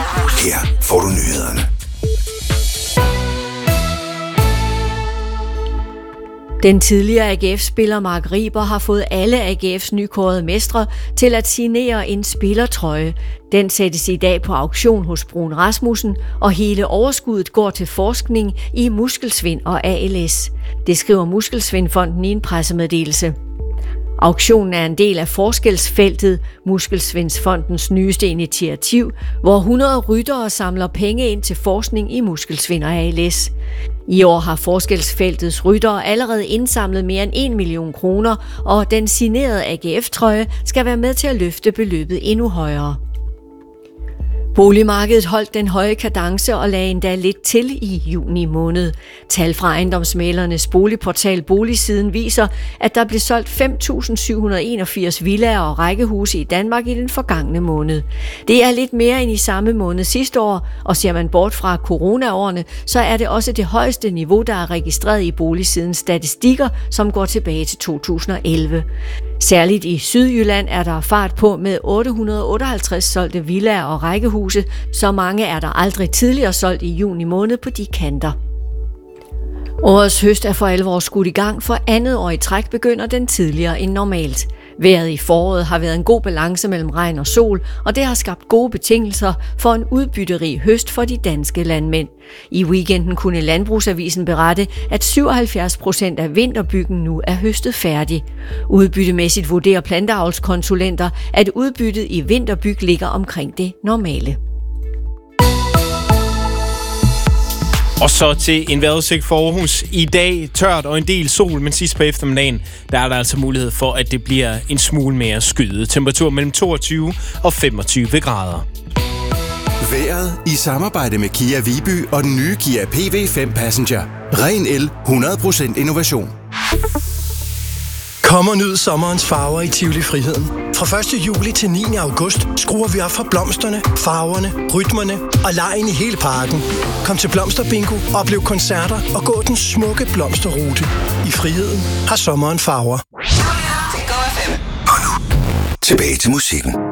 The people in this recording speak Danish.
Her får du nyhederne. Den tidligere AGF-spiller Mark Riber har fået alle AGF's nykårede mestre til at signere en spillertrøje. Den sættes i dag på auktion hos Bruun Rasmussen, og hele overskuddet går til forskning i muskelsvind og ALS. Det skriver Muskelsvindfonden i en pressemeddelelse. Auktionen er en del af Forskelsfeltet, Muskelsvindfondens nyeste initiativ, hvor 100 ryttere samler penge ind til forskning i muskelsvind og ALS. I år har Forskelsfeltets ryttere allerede indsamlet mere end 1 million kroner, og den signerede AGF-trøje skal være med til at løfte beløbet endnu højere. Boligmarkedet holdt den høje kadence og lagde endda lidt til i juni måned. Tal fra ejendomsmæglernes boligportal Boligsiden viser, at der blev solgt 5.781 villaer og rækkehuse i Danmark i den forgangne måned. Det er lidt mere end i samme måned sidste år, og ser man bort fra coronaårene, så er det også det højeste niveau, der er registreret i Boligsidens statistikker, som går tilbage til 2011. Særligt i Sydjylland er der fart på med 858 solgte villaer og rækkehuse, så mange er der aldrig tidligere solgt i juni måned på de kanter. Årets høst er for alvor skudt i gang, for andet år i træk begynder den tidligere end normalt. Vejret i foråret har været en god balance mellem regn og sol, og det har skabt gode betingelser for en udbytterig høst for de danske landmænd. I weekenden kunne Landbrugsavisen berette, at 77% af vinterbyggen nu er høstet færdig. Udbyttemæssigt vurderer planteavlskonsulenter, at udbyttet i vinterbyg ligger omkring det normale. Og så til en vejrudsigt for Aarhus. I dag tørt og en del sol, men sidst på eftermiddagen, der er der altså mulighed for, at det bliver en smule mere skyet. Temperatur mellem 22 og 25 grader. Vejret i samarbejde med Kia Viby og den nye Kia PV5 Passenger. Ren el, 100% innovation. Kom og nyd sommerens farver i Tivoli Friheden. Fra 1. juli til 9. august skruer vi op for blomsterne, farverne, rytmerne og legen i hele parken. Kom til Blomsterbingo, oplev koncerter og gå den smukke blomsterrute. I Friheden har sommeren farver. Og nu, tilbage til musikken.